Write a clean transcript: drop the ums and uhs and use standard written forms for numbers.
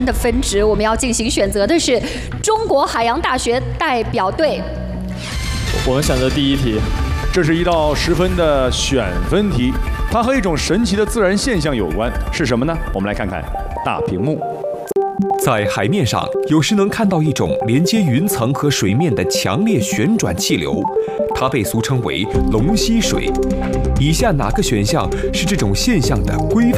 的分值，我们要进行选择的是中国海洋大学代表队。 我们选择第一题， 这是一道10分的选分题，它和一种神奇的自然现象有关，是什么呢？我们来看看大屏幕。 在海面上，有时能看到一种连接云层和水面的强烈旋转气流，它被俗称为龙吸水。以下哪个选项是这种现象的规范